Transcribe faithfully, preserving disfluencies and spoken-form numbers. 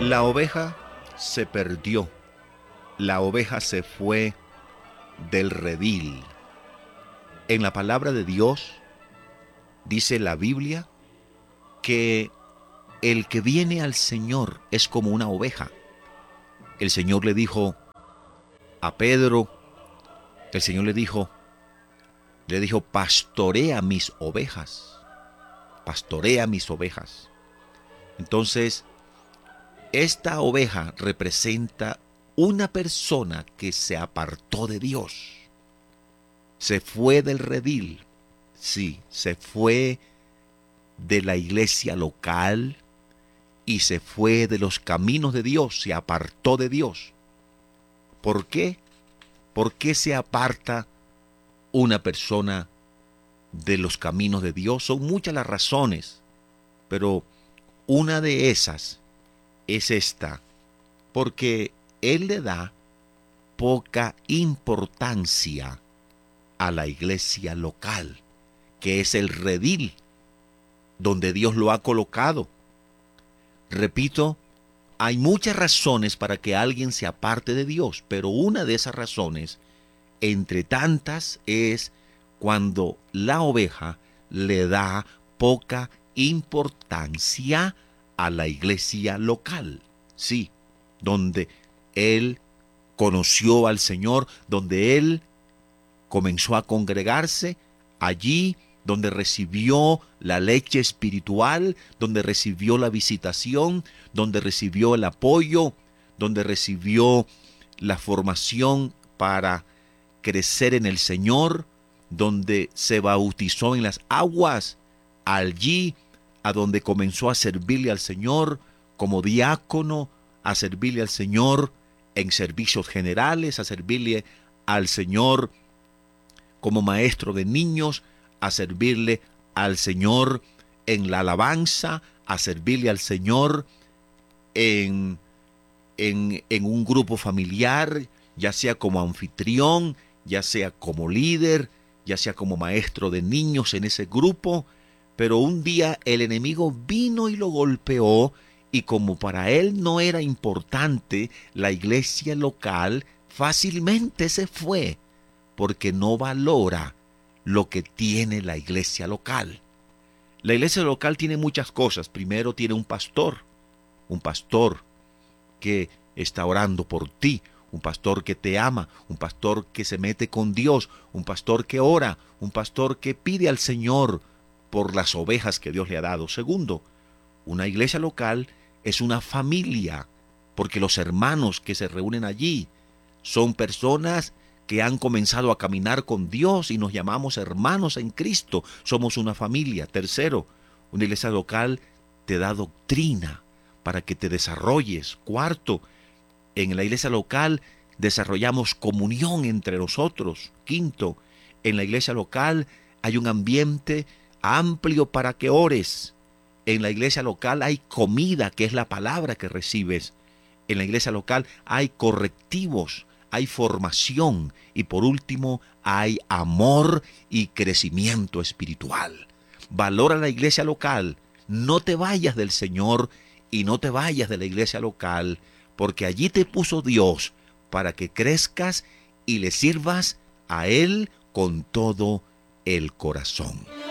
La oveja se perdió, la oveja se fue del redil. En la palabra de Dios dice la Biblia que el que viene al Señor es como una oveja. El Señor le dijo a Pedro, el Señor le dijo, le dijo, pastorea mis ovejas, pastorea mis ovejas. Entonces, esta oveja representa una persona que se apartó de Dios, se fue del redil, sí, se fue de la iglesia local y se fue de los caminos de Dios, se apartó de Dios. ¿Por qué? ¿Por qué se aparta una persona de los caminos de Dios? Son muchas las razones, pero una de esas es esta, porque Él le da poca importancia a la iglesia local, que es el redil donde Dios lo ha colocado. Repito, hay muchas razones para que alguien se aparte de Dios, pero una de esas razones, entre tantas, es cuando la oveja le da poca importancia a la iglesia local. Sí, donde él conoció al Señor, donde él comenzó a congregarse, allí donde recibió la leche espiritual, donde recibió la visitación, donde recibió el apoyo, donde recibió la formación para crecer en el Señor, donde se bautizó en las aguas, allí a donde comenzó a servirle al Señor como diácono, a servirle al Señor en servicios generales, a servirle al Señor como maestro de niños, a servirle al Señor en la alabanza, a servirle al Señor en, en, en un grupo familiar, ya sea como anfitrión, ya sea como líder, ya sea como maestro de niños en ese grupo. Pero un día el enemigo vino y lo golpeó, y como para él no era importante la iglesia local, fácilmente se fue, porque no valora lo que tiene la iglesia local. La iglesia local tiene muchas cosas. Primero tiene un pastor, un pastor que está orando por ti, un pastor que te ama, un pastor que se mete con Dios, un pastor que ora, un pastor que pide al Señor por las ovejas que Dios le ha dado. Segundo, una iglesia local es una familia, porque los hermanos que se reúnen allí son personas que han comenzado a caminar con Dios y nos llamamos hermanos en Cristo. Somos una familia. Tercero, una iglesia local te da doctrina para que te desarrolles. Cuarto, en la iglesia local desarrollamos comunión entre nosotros. Quinto, en la iglesia local hay un ambiente amplio para que ores. En la iglesia local hay comida, que es la palabra que recibes. En la iglesia local hay correctivos, hay formación y por último hay amor y crecimiento espiritual. Valora la iglesia local, no te vayas del Señor y no te vayas de la iglesia local, porque allí te puso Dios para que crezcas y le sirvas a Él con todo el corazón.